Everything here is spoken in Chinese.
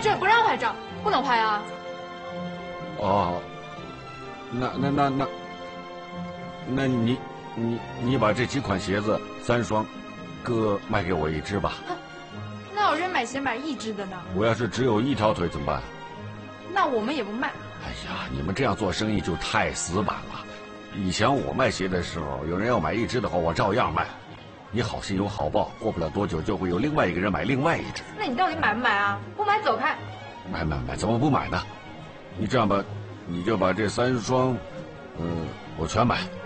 这儿不让拍照，不能拍啊。 哦，那你把这几款鞋子3双，各卖给我1只吧。 那有人买鞋买1只的呢？ 我要是只有1条腿怎么办？ 那我们也不卖。 哎呀，你们这样做生意就太死板了。以前我卖鞋的时候，有人要买1只的话，我照样卖。你好心有好报，过不了多久就会有另外一个人买另外1只。 那你到底买不买啊？不买走开。 买，怎么不买呢？你这样吧，你就把这3双，我全买。